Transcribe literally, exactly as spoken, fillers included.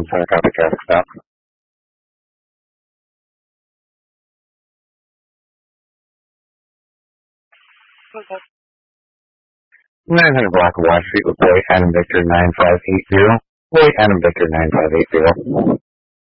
Center, copy traffic stop. nine hundred block of Wash Street with Boy Adam Victor nine five eight zero. Boy Adam Victor nine five eight zero.